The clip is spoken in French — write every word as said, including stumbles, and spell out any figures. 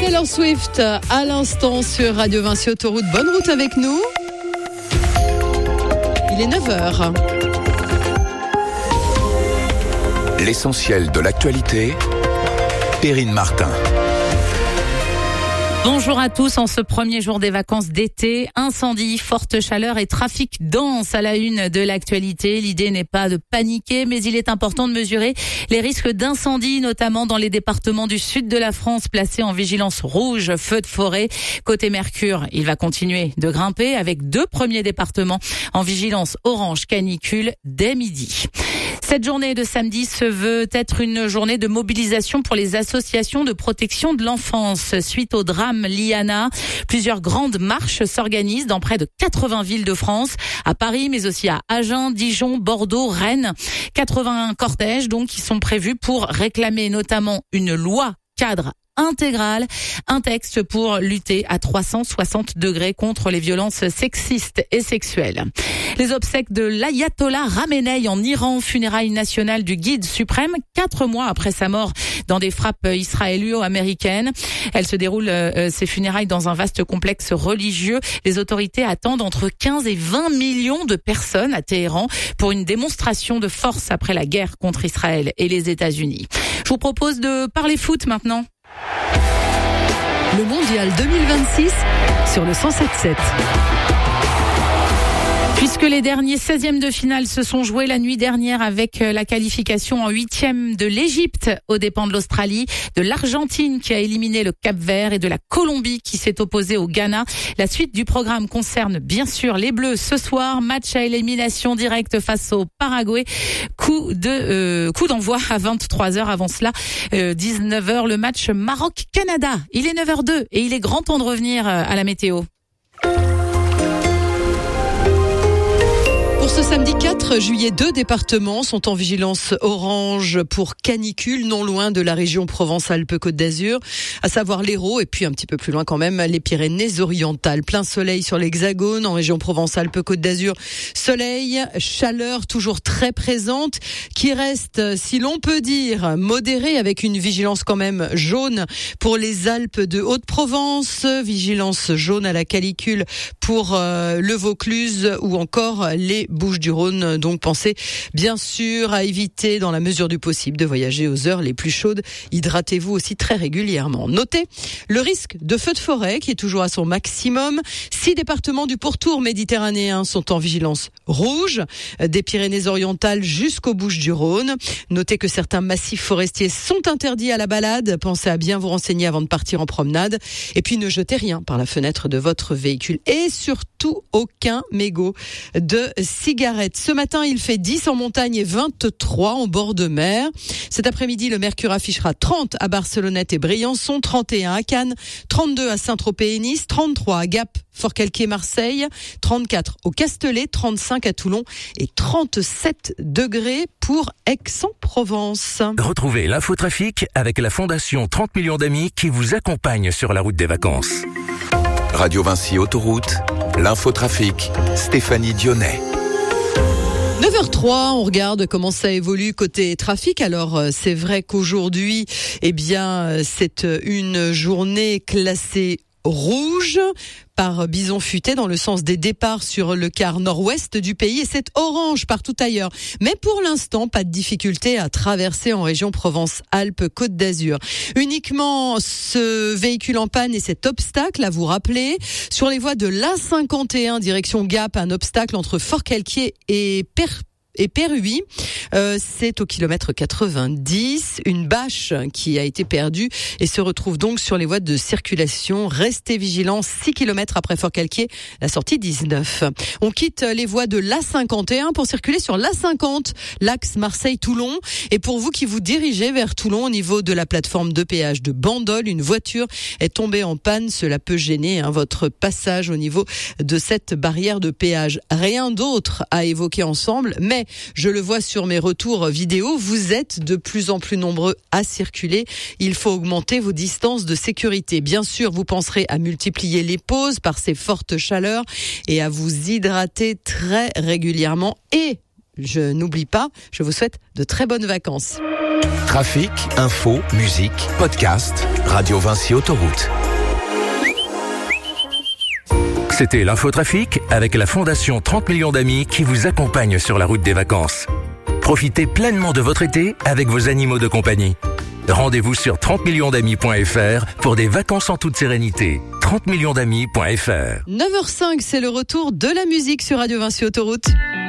Taylor Swift à l'instant sur Radio Vinci Autoroute. Bonne route avec nous. Il est neuf heures. L'essentiel de l'actualité, Perrine Martin. Bonjour à tous, en ce premier jour des vacances d'été, incendie, forte chaleur et trafic dense à la une de l'actualité. L'idée n'est pas de paniquer, mais il est important de mesurer les risques d'incendie, notamment dans les départements du sud de la France placés en vigilance rouge, feu de forêt. Côté Mercure, il va continuer de grimper avec deux premiers départements en vigilance orange canicule dès midi. Cette journée de samedi se veut être une journée de mobilisation pour les associations de protection de l'enfance. Suite au drame Liana, plusieurs grandes marches s'organisent dans près de quatre-vingts villes de France, à Paris, mais aussi à Agen, Dijon, Bordeaux, Rennes. quatre-vingts cortèges donc qui sont prévus pour réclamer notamment une loi cadre intégrale, un texte pour lutter à trois cent soixante degrés contre les violences sexistes et sexuelles. Les obsèques de l'ayatollah Ramenei en Iran, funérailles nationales du guide suprême, quatre mois après sa mort dans des frappes israélo-américaines. Elles se déroulent, euh, ces funérailles, dans un vaste complexe religieux. Les autorités attendent entre quinze et vingt millions de personnes à Téhéran pour une démonstration de force après la guerre contre Israël et les États-Unis. Je vous propose de parler foot maintenant. Le mondial deux mille vingt-six sur le cent sept sept. Puisque les derniers seizièmes de finale se sont joués la nuit dernière avec la qualification en huitième de l'Égypte aux dépens de l'Australie, de l'Argentine qui a éliminé le Cap-Vert et de la Colombie qui s'est opposée au Ghana. La suite du programme concerne bien sûr les Bleus ce soir, match à élimination directe face au Paraguay. Coup de euh, coup d'envoi à vingt-trois heures. Avant cela, euh, dix-neuf heures, le match Maroc-Canada. Il est neuf heures deux et il est grand temps de revenir à la météo. Pour ce samedi quatre juillet, deux départements sont en vigilance orange pour canicule, non loin de la région Provence-Alpes-Côte d'Azur, à savoir l'Hérault et puis un petit peu plus loin quand même les Pyrénées-Orientales. Plein soleil sur l'Hexagone, en région Provence-Alpes-Côte d'Azur. Soleil, chaleur toujours très présente, qui reste, si l'on peut dire, modérée, avec une vigilance quand même jaune pour les Alpes de Haute-Provence, vigilance jaune à la canicule pour euh, le Vaucluse ou encore les Bouches-du-Rhône. Donc pensez bien sûr à éviter dans la mesure du possible de voyager aux heures les plus chaudes. Hydratez-vous aussi très régulièrement. Notez le risque de feu de forêt qui est toujours à son maximum. Six départements du pourtour méditerranéen sont en vigilance rouge, des Pyrénées-Orientales jusqu'aux Bouches-du-Rhône. Notez que certains massifs forestiers sont interdits à la balade. Pensez à bien vous renseigner avant de partir en promenade. Et puis ne jetez rien par la fenêtre de votre véhicule. Et surtout aucun mégot de cigarettes. Ce matin, il fait dix en montagne et vingt-trois en bord de mer. Cet après-midi, le mercure affichera trente à Barcelonnette et Briançon, trente et un à Cannes, trente-deux à Saint-Tropez et Nice, trente-trois à Gap, Forcalquier, Marseille, trente-quatre au Castellet, trente-cinq à Toulon et trente-sept degrés pour Aix-en-Provence. Retrouvez l'infotrafic avec la Fondation trente millions d'amis qui vous accompagne sur la route des vacances. Radio Vinci Autoroute, l'infotrafic, Stéphanie Dionnet. neuf heures trois, on regarde comment ça évolue côté trafic. Alors c'est vrai qu'aujourd'hui, eh bien, c'est une journée classée rouge par bison futé dans le sens des départs sur le quart nord-ouest du pays, et c'est orange partout ailleurs. Mais pour l'instant, pas de difficulté à traverser en région Provence-Alpes-Côte d'Azur. Uniquement ce véhicule en panne et cet obstacle à vous rappeler. Sur les voies de l'A cinquante et un direction Gap, un obstacle entre Forcalquier et Perpignan. Et Péruy, euh, c'est au kilomètre quatre-vingt-dix, une bâche qui a été perdue et se retrouve donc sur les voies de circulation. Restez vigilants, six kilomètres après Forcalquier, la sortie dix-neuf. On quitte les voies de l'A cinquante et un pour circuler sur l'A cinquante, l'axe Marseille-Toulon. Et pour vous qui vous dirigez vers Toulon, au niveau de la plateforme de péage de Bandol, une voiture est tombée en panne. Cela peut gêner hein, votre passage au niveau de cette barrière de péage. Rien d'autre à évoquer ensemble, mais je le vois sur mes retours vidéo, vous êtes de plus en plus nombreux à circuler. Il faut augmenter vos distances de sécurité. Bien sûr, vous penserez à multiplier les pauses par ces fortes chaleurs et à vous hydrater très régulièrement. Et je n'oublie pas, je vous souhaite de très bonnes vacances. Trafic, info, musique, podcast, Radio Vinci Autoroute. C'était l'infotrafic avec la Fondation trente millions d'amis qui vous accompagne sur la route des vacances. Profitez pleinement de votre été avec vos animaux de compagnie. Rendez-vous sur trente millions d'amis point f r pour des vacances en toute sérénité. trente millions d'amis point f r. neuf heures cinq, c'est le retour de la musique sur Radio Vinci Autoroute.